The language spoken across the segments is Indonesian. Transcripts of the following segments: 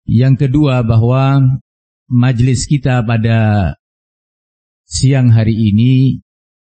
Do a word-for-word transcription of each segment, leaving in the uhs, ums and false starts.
Yang kedua, bahwa majelis kita pada siang hari ini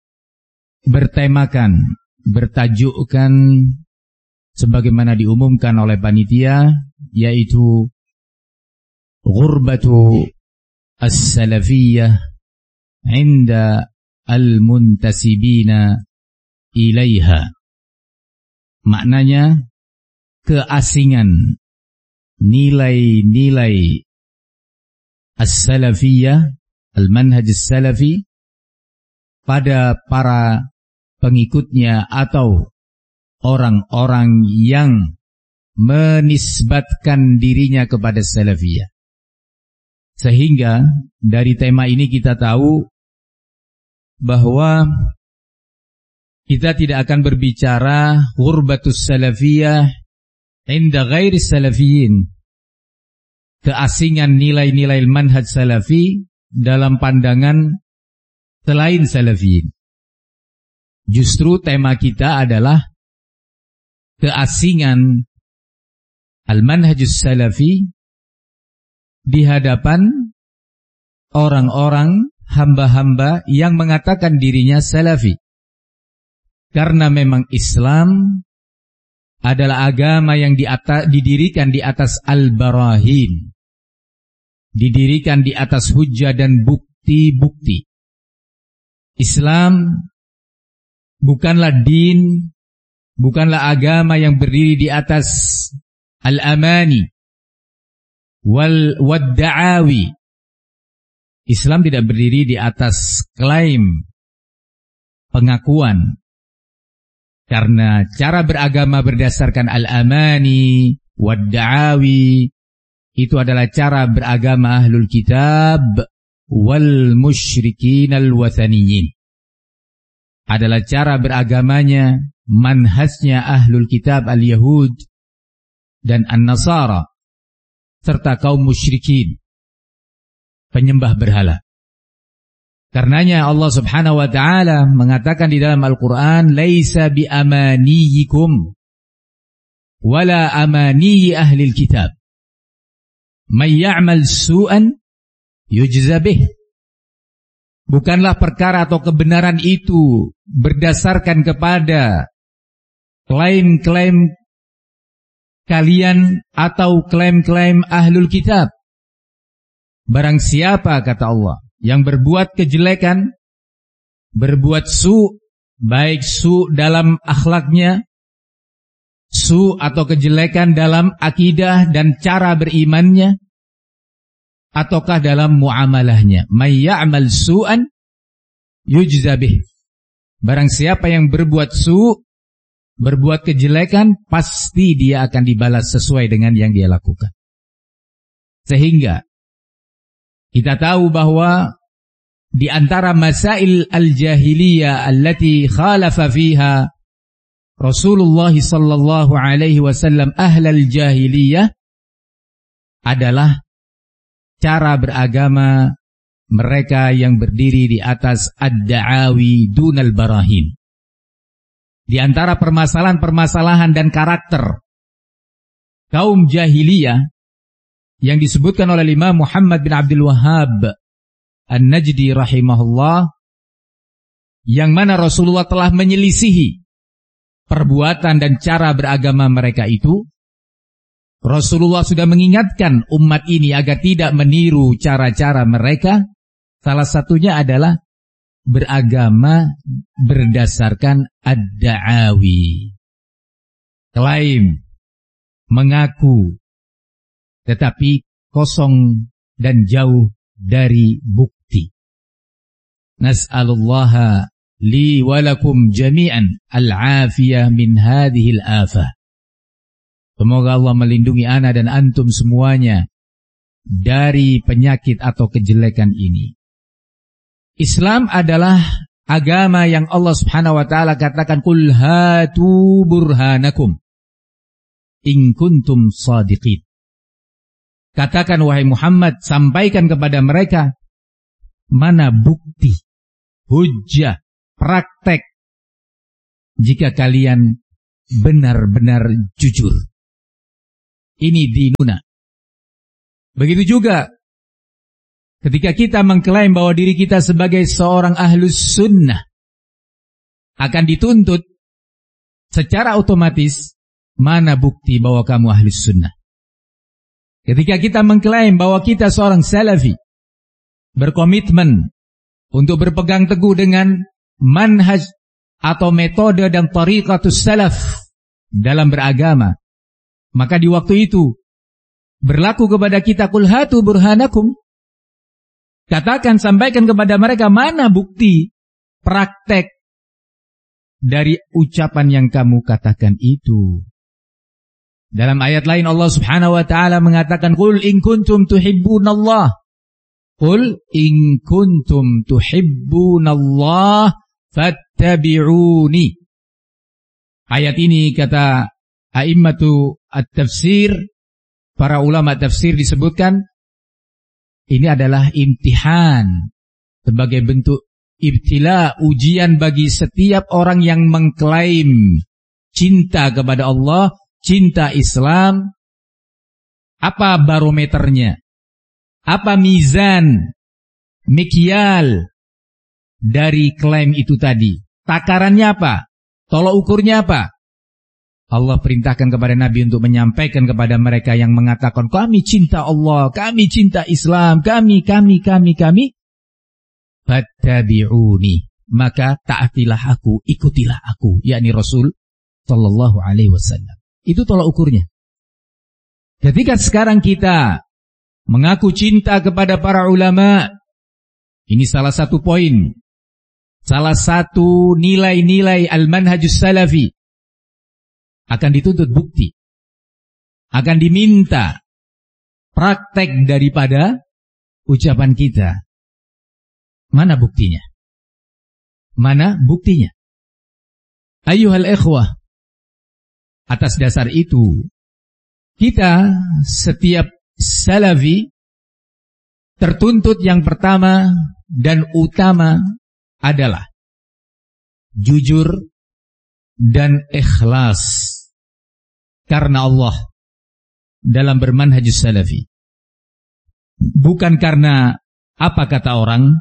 bertemakan, bertajukkan sebagaimana diumumkan oleh panitia, yaitu Ghurbatu as-Salafiyyah inda al-muntasibina ilaiha. Maknanya keasingan nilai-nilai as-Salafiyyah, al-manhaj as-Salafi pada para pengikutnya atau orang-orang yang menisbatkan dirinya kepada Salafiyah. Sehingga dari tema ini kita tahu bahwa kita tidak akan berbicara ghurbatus Salafiyah inda ghairi Salafiyin, keasingan nilai-nilai manhaj Salafi dalam pandangan selain Salafiyin. Justru tema kita adalah keasingan al-manhajus Salafi di hadapan orang-orang hamba-hamba yang mengatakan dirinya Salafi. Karena memang Islam adalah agama yang di atas, didirikan di atas al-barahin, didirikan di atas hujjah dan bukti-bukti. Islam bukanlah din, bukanlah agama yang berdiri di atas al-amani wal wadda'awi. Islam tidak berdiri di atas klaim, pengakuan. Karena cara beragama berdasarkan al-amani wadda'awi itu adalah cara beragama ahlul kitab wal musyrikin al-wathaniyin. Adalah cara beragamanya, manhajnya ahlul kitab al-Yahud dan an-Nasara serta kaum musyrikin, penyembah berhala. Karenanya Allah Subhanahu wa taala mengatakan di dalam Al-Qur'an, "Laisa bi amaniyikum wala amaniyi ahlil kitab. May ya'mal su'an yujza bih." Bukanlah perkara atau kebenaran itu berdasarkan kepada klaim-klaim kalian atau klaim-klaim ahlul kitab. Barang siapa, kata Allah, yang berbuat kejelekan, berbuat su, baik su dalam akhlaknya, su atau kejelekan dalam akidah dan cara berimannya, ataukah dalam muamalahnya. May ya'mal su'an yujza bih. Barang siapa yang berbuat su, berbuat kejelekan, pasti dia akan dibalas sesuai dengan yang dia lakukan. Sehingga kita tahu bahwa di antara masail al-jahiliyah allati khalafa fiha Rasulullah sallallahu alaihi wasallam ahlal jahiliyah adalah cara beragama mereka yang berdiri di atas ad-da'awi dunal barahin. Di antara permasalahan-permasalahan dan karakter kaum jahiliyah yang disebutkan oleh Imam Muhammad bin Abdul Wahhab An-Najdi rahimahullah, yang mana Rasulullah telah menyelisihi perbuatan dan cara beragama mereka itu. Rasulullah sudah mengingatkan umat ini agar tidak meniru cara-cara mereka. Salah satunya adalah beragama berdasarkan ad-da'awi, klaim, mengaku, tetapi kosong dan jauh dari bukti. Nas'alullaha li walakum jami'an al-afiyah min hadhil afah. Semoga Allah melindungi ana dan antum semuanya dari penyakit atau kejelekan ini. Islam adalah agama yang Allah Subhanahu wa taala katakan, "Qul hatu burhanakum in kuntum shadiqin." Katakan wahai Muhammad, sampaikan kepada mereka mana bukti, hujjah, praktek jika kalian benar-benar jujur. Ini dinuna. Begitu juga ketika kita mengklaim bahwa diri kita sebagai seorang ahlus sunnah, akan dituntut secara otomatis, mana bukti bahwa kamu ahlus sunnah? Ketika kita mengklaim bahwa kita seorang salafi, berkomitmen untuk berpegang teguh dengan manhaj atau metode dan tariqatus salaf dalam beragama, maka di waktu itu berlaku kepada kita, qul hatu burhanakum. Katakan, sampaikan kepada mereka mana bukti praktek dari ucapan yang kamu katakan itu. Dalam ayat lain Allah Subhanahu wa taala mengatakan, qul in kuntum tuhibbunallah, qul in kuntum tuhibbunallah fattabi'uni. Ayat ini kata a'immatu at-tafsir, para ulama tafsir disebutkan, ini adalah imtihan sebagai bentuk ibtila, ujian bagi setiap orang yang mengklaim cinta kepada Allah, cinta Islam. Apa barometernya? Apa mizan, mikyal dari klaim itu tadi? Takarannya apa? Tolok ukurnya apa? Allah perintahkan kepada Nabi untuk menyampaikan kepada mereka yang mengatakan, kami cinta Allah, kami cinta Islam, kami, kami, kami, kami. Fattabi'uni, maka taatilah aku, ikutilah aku, yakni Rasul sallallahu alaihi wasallam. Itu tolak ukurnya. Ketika sekarang kita mengaku cinta kepada para ulama, ini salah satu poin, salah satu nilai-nilai al-manhajus salafi, akan dituntut bukti, akan diminta praktek daripada ucapan kita. Mana buktinya? Mana buktinya? Ayyuhal ikhwah, atas dasar itu kita setiap salafi tertuntut yang pertama dan utama adalah jujur dan ikhlas karena Allah dalam bermanhajus salafi. Bukan karena apa kata orang,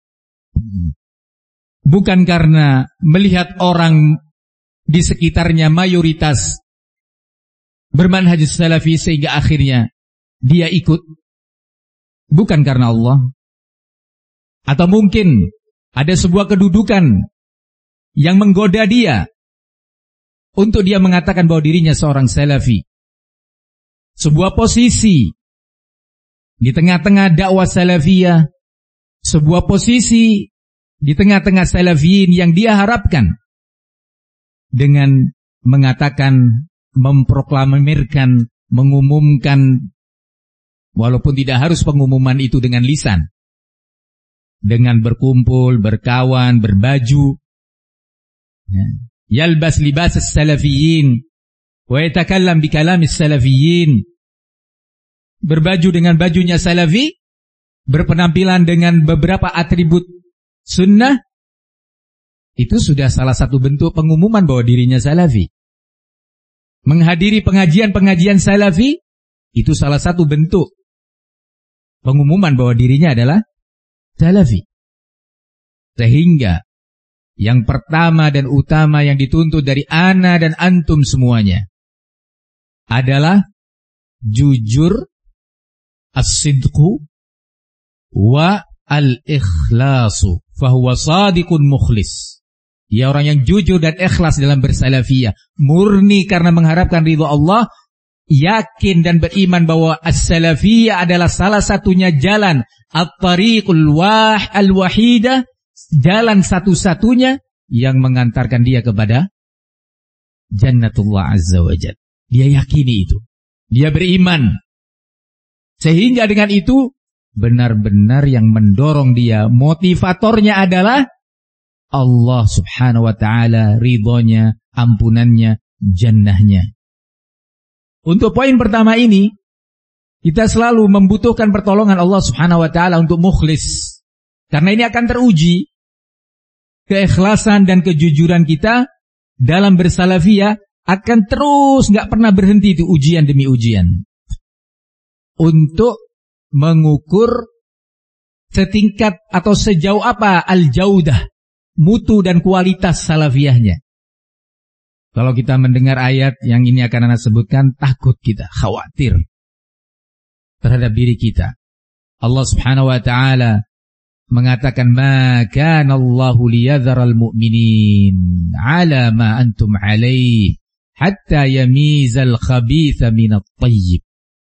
bukan karena melihat orang di sekitarnya mayoritas bermanhajus salafi sehingga akhirnya dia ikut. Bukan karena Allah. Atau mungkin ada sebuah kedudukan yang menggoda dia untuk dia mengatakan bahwa dirinya seorang salafi. Sebuah posisi di tengah-tengah dakwah salafiyah, sebuah posisi di tengah-tengah salafiyin yang dia harapkan dengan mengatakan, memproklamirkan, mengumumkan, walaupun tidak harus pengumuman itu dengan lisan, dengan berkumpul, berkawan, berbaju, yalbas libas as-salafiyin wa yatakallam bi kalamis salafiyin, berbaju dengan bajunya salafi, berpenampilan dengan beberapa atribut sunnah, itu sudah salah satu bentuk pengumuman bahwa dirinya salafi. Menghadiri pengajian-pengajian salafi, itu salah satu bentuk pengumuman bahwa dirinya adalah salafi. Sehingga yang pertama dan utama yang dituntut dari ana dan antum semuanya adalah jujur, as-sidqu wa al-ikhlasu fahuwa sadiqun mukhlis. Dia orang yang jujur dan ikhlas dalam bersalafiyah, murni karena mengharapkan ridha Allah, yakin dan beriman bahwa as-salafiyah adalah salah satunya jalan at-tariqul wah al-wahidah, jalan satu-satunya yang mengantarkan dia kepada jannatullah azza wa jalla. Dia yakini itu, dia beriman, sehingga dengan itu benar-benar yang mendorong dia, motivatornya adalah Allah subhanahu wa ta'ala, ridhonya, ampunannya, jannahnya. Untuk poin pertama ini, kita selalu membutuhkan pertolongan Allah subhanahu wa ta'ala untuk mukhlis. Karena ini akan teruji keikhlasan dan kejujuran kita dalam bersalafiyah, akan terus gak pernah berhenti itu ujian demi ujian. Untuk mengukur setingkat atau sejauh apa al-jaudah, mutu dan kualitas salafiyahnya. Kalau kita mendengar ayat yang ini akan Anda sebutkan, takut kita, khawatir terhadap diri kita. Allah Subhanahu wa taala mengatakan, "Ma kana Allahu liyadharal mu'minin 'ala ma antum 'alaihi hatta yamizal khabitha minat thayyib."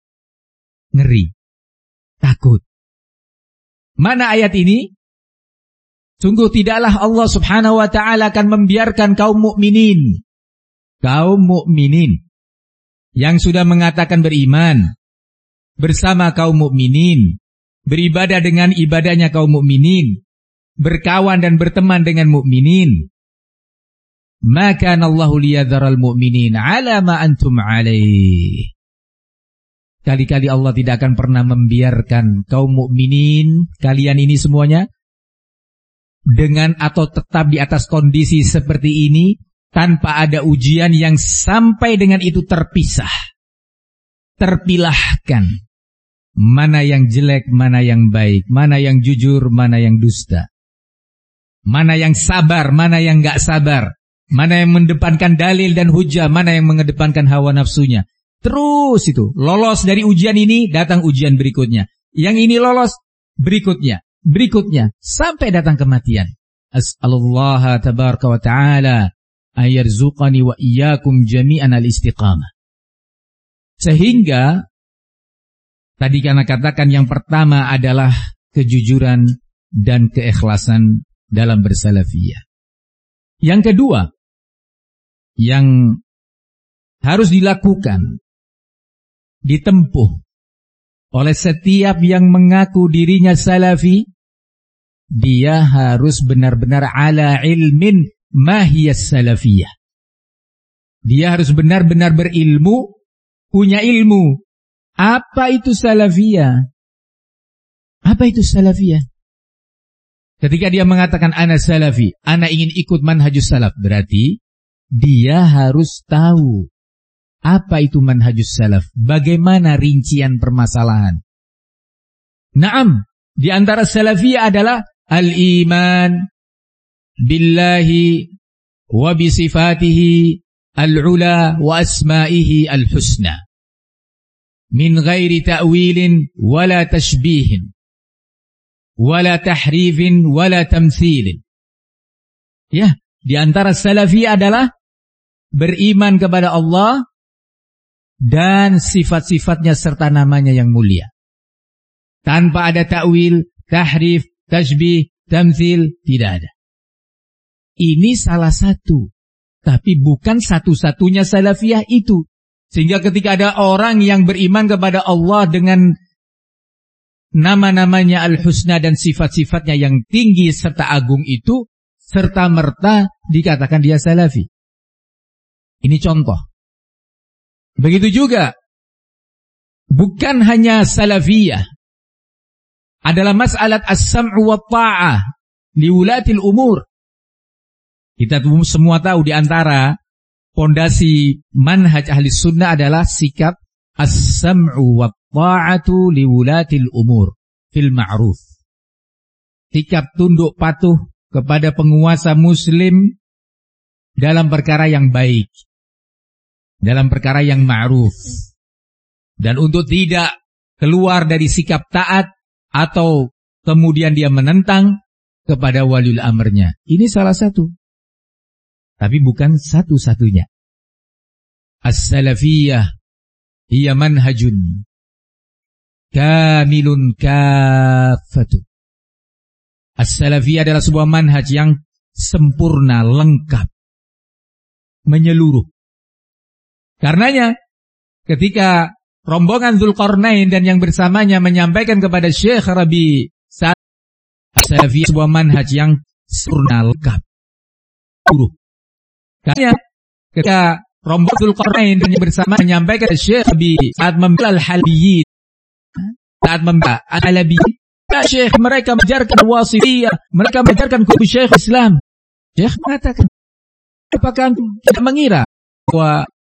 Ngeri, takut. Mana ayat ini? Sungguh tidaklah Allah Subhanahu wa taala akan membiarkan kaum mukminin, kaum mukminin yang sudah mengatakan beriman bersama kaum mukminin, beribadah dengan ibadahnya kaum mukminin, berkawan dan berteman dengan mukminin. Maka Allahu liyadharal mu'minin 'ala ma antum 'alaihi. Kali-kali Allah tidak akan pernah membiarkan kaum mukminin, kalian ini semuanya, dengan atau tetap di atas kondisi seperti ini, tanpa ada ujian yang sampai dengan itu terpisah, terpilahkan. Mana yang jelek, mana yang baik, mana yang jujur, mana yang dusta, mana yang sabar, mana yang gak sabar, mana yang mengedepankan dalil dan hujah, mana yang mengedepankan hawa nafsunya. Terus itu, lolos dari ujian ini, datang ujian berikutnya. Yang ini lolos, berikutnya, berikutnya, sampai datang kematian. As'alullaha tabaraka wa ta'ala ayarzuqani wa iyyakum jami'an al-istiqamah. Sehingga, tadi karena katakan yang pertama adalah kejujuran dan keikhlasan dalam bersalafiyah. Yang kedua, yang harus dilakukan, ditempuh oleh setiap yang mengaku dirinya salafi, dia harus benar-benar ala ilmin mahiyas salafiyah. Dia harus benar-benar berilmu, punya ilmu. Apa itu salafiyah? Apa itu salafiyah? Ketika dia mengatakan ana salafi, ana ingin ikut manhajus salaf, berarti dia harus tahu apa itu manhajus salaf, bagaimana rincian permasalahan. Naam, di antara salafiyah adalah al-iman billahi wa bisifatihi al-ula wa asma'ihi al-husna. Min ghairi ta'wilin wala tashbihin wala tahrifin wala tamthilin. Ya, di antara salafiyah adalah beriman kepada Allah dan sifat-sifatnya serta namanya yang mulia, tanpa ada ta'wil, tahrif, tashbih, tamthil, tidak ada. Ini salah satu, tapi bukan satu-satunya salafiyah itu. Sehingga ketika ada orang yang beriman kepada Allah dengan nama-namanya al-husna dan sifat-sifatnya yang tinggi serta agung itu, serta merta dikatakan dia salafi. Ini contoh. Begitu juga, bukan hanya salafiyah, adalah mas'alat as-sam'u wa ta'ah li wulatil umur. Kita semua tahu di antara pondasi manhaj ahli sunnah adalah sikap as-sam'u wa ta'atu li wulatil umur fil ma'ruf. Sikap tunduk patuh kepada penguasa muslim dalam perkara yang baik, dalam perkara yang ma'ruf, dan untuk tidak keluar dari sikap taat atau kemudian dia menentang kepada waliul amrnya. Ini salah satu, tapi bukan satu-satunya. As-salafiyah hiya manhajun kamilun kafatun. As-salafiyah adalah sebuah manhaj yang sempurna, lengkap, menyeluruh. Karenanya ketika rombongan Dzulqarnain dan yang bersamanya menyampaikan kepada Syekh Rabi Sa'ad, as-salafiyah sebuah manhaj yang sempurna, lengkap, menyeluruh. Karenanya ketika rombongan Dzulqarnain dan yang bersama menyampaikan kepada Syekh Rabi saat membela al-halabiyyin, saat membela al-halabiyyin, ya Syekh, mereka mengajarkan wasitiyah, mereka mengajarkan kubu Syekh Islam. Syekh mengatakan, apakah tidak mengira bahwa